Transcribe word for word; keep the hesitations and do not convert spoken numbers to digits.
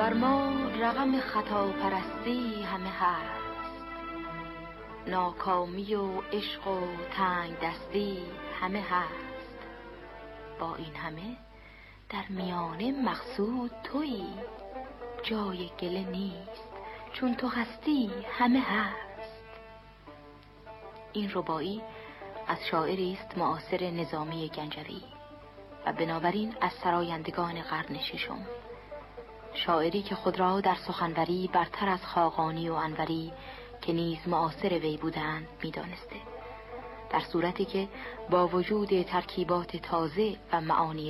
بر ما رقم خطا پرستی همه هست، ناکامی و عشق و تنگ دستی همه هست. با این همه در میانه مقصود تویی، جای گله نیست چون تو هستی همه هست. این رباعی از شاعری است معاصر نظامی گنجوی و بنابراین از سرایندگان قرن ششم، شاعری که خود را در سخنوری برتر از خاقانی و انوری که نیز معاصر وی بودند می‌دانسته، در صورتی که با وجود ترکیبات تازه و معانی